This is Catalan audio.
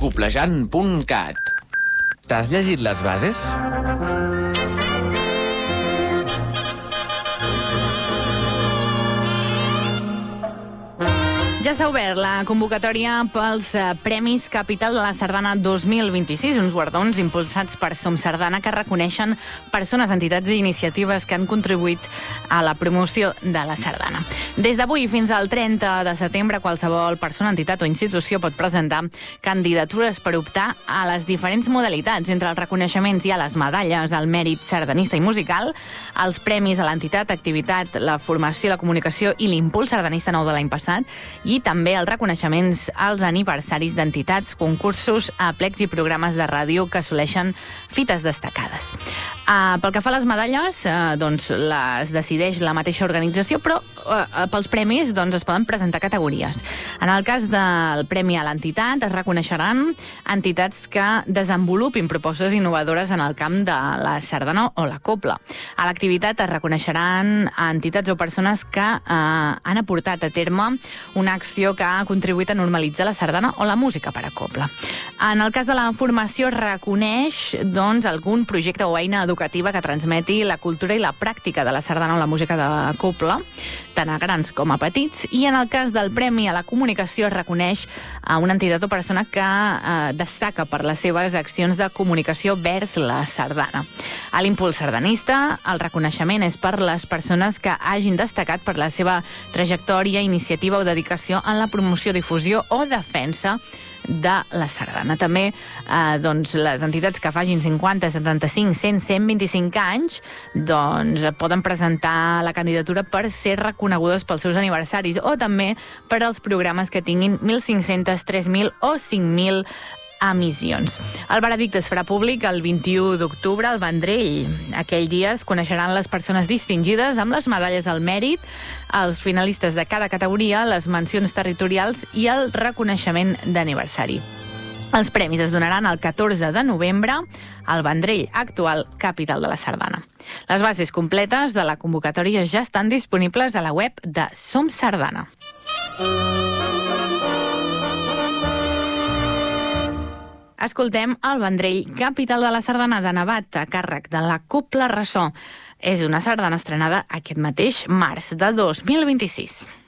coplejant.cat. T'has llegit les bases? Ja s'ha obert la convocatòria pels Premis Capital de la Sardana 2026, uns guardons impulsats per Som Sardana que reconeixen persones, entitats i iniciatives que han contribuït a la promoció de la sardana. Des d'avui fins al 30 de setembre, qualsevol persona, entitat o institució pot presentar candidatures per optar a les diferents modalitats. Entre els reconeixements hi ha les medalles al mèrit sardanista i musical, els premis a l'entitat, activitat, la formació, la comunicació i l'impuls sardanista nou de l'any passat, i també els reconeixements als aniversaris d'entitats, concursos, plecs i programes de ràdio que assoleixen fites destacades. Pel que fa a les medalles, doncs les decideix la mateixa organització, però pels premis doncs, es poden presentar categories. En el cas del premi a l'entitat, es reconeixeran entitats que desenvolupin propostes innovadores en el camp de la sardana o la copla. A l'activitat es reconeixeran entitats o persones que han aportat a terme una acció que ha contribuït a normalitzar la sardana o la música per a copla. En el cas de la formació, es reconeix doncs, algun projecte o eina educativa que transmeti la cultura i la pràctica de la sardana o la música de copla, tant a grans com a petits, i en el cas del Premi a la Comunicació es reconeix a una entitat o persona que destaca per les seves accions de comunicació vers la sardana. A l'impuls sardanista, el reconeixement és per les persones que hagin destacat per la seva trajectòria, iniciativa o dedicació en la promoció, difusió o defensa de la sardana. També doncs, les entitats que facin 50, 75, 100, 125 anys doncs, poden presentar la candidatura per ser reconegudes pels seus aniversaris o també per als programes que tinguin 1.500, 3.000 o 5.000 emissions. El veredicte es farà públic el 21 d'octubre al Vendrell. Aquell dia es coneixeran les persones distingides amb les medalles al mèrit, els finalistes de cada categoria, les mencions territorials i el reconeixement d'aniversari. Els premis es donaran el 14 de novembre al Vendrell, actual capital de la sardana. Les bases completes de la convocatòria ja estan disponibles a la web de Som Sardana. Escoltem el Vendrell, capital de la sardana de Nevat, a càrrec de la Copla Ressò. És una sardana estrenada aquest mateix març de 2026.